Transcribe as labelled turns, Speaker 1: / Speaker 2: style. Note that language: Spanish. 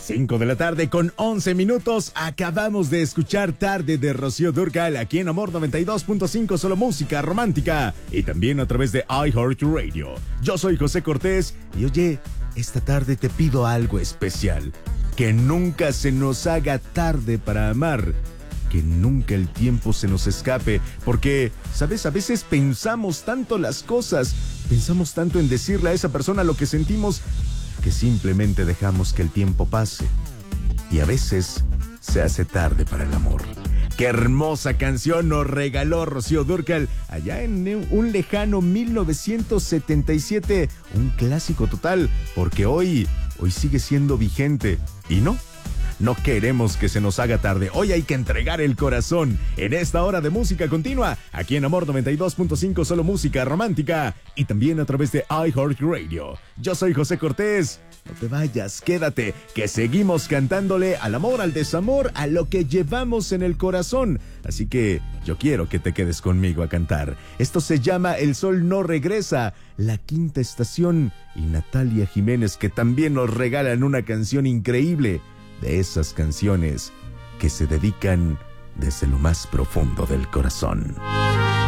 Speaker 1: 5 de la tarde con 11 minutos. Acabamos de escuchar Tarde de Rocío Dúrcal aquí en Amor 92.5, solo música romántica. Y también a través de iHeartRadio. Yo soy José Cortés y oye, esta tarde te pido algo especial. Que nunca se nos haga tarde para amar. Que nunca el tiempo se nos escape. Porque, ¿sabes? A veces pensamos tanto las cosas. Pensamos tanto en decirle a esa persona lo que sentimos, que simplemente dejamos que el tiempo pase. Y a veces se hace tarde para el amor. ¡Qué hermosa canción nos regaló Rocío Dúrcal allá en un lejano 1977! Un clásico total, porque hoy sigue siendo vigente. Y no queremos que se nos haga tarde. Hoy hay que entregar el corazón en esta hora de música continua, aquí en Amor 92.5, solo música romántica, y también a través de iHeartRadio. Yo soy José Cortés. No te vayas, quédate, que seguimos cantándole al amor, al desamor, a lo que llevamos en el corazón. Así que yo quiero que te quedes conmigo a cantar. Esto se llama El Sol No Regresa, La Quinta Estación, y Natalia Jiménez, que también nos regalan una canción increíble, de esas canciones que se dedican desde lo más profundo del corazón.